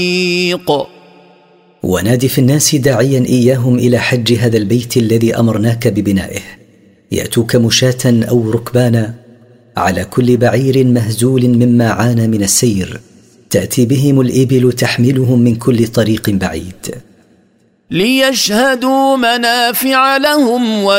ونادي في الناس داعيا إياهم إلى حج هذا البيت الذي أمرناك ببنائه، يأتوك مشاة أو ركبانا على كل بعير مهزول مما عانى من السير، تأتي بهم الإبل تحملهم من كل طريق بعيد، ليشهدوا منافع لهم